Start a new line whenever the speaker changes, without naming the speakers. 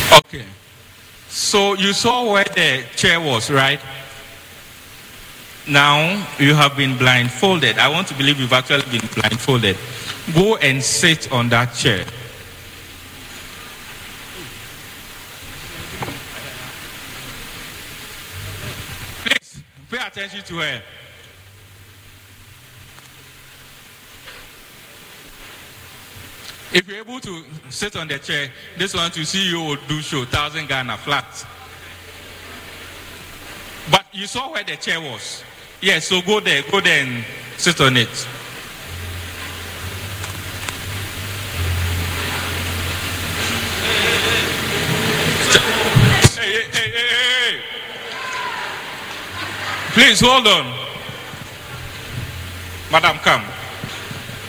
Okay. So you saw where the chair was, right? Now you have been blindfolded. I want to believe you've actually been blindfolded. Go and sit on that chair. Please pay attention to her. If you're able to sit on the chair, this one to see you will do show 1,000 Ghana flat. But you saw where the chair was. Yes, so go there and sit on it. Hey. Please hold on. Madam, come.